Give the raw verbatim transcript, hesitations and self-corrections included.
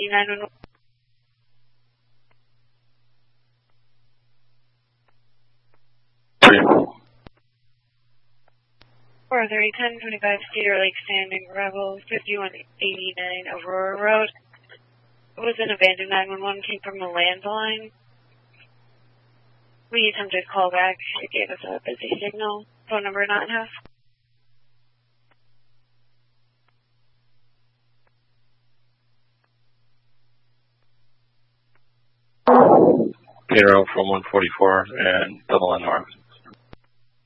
nine one one. four thirty, ten twenty-five Cedar Lake Standing, Rebel, fifty-one eighty-nine Aurora Road. It was an abandoned nine one one, came from the landline. We attempted to call back. It gave us a busy signal. Phone number not in house. Pedro from one forty-four and Double N North.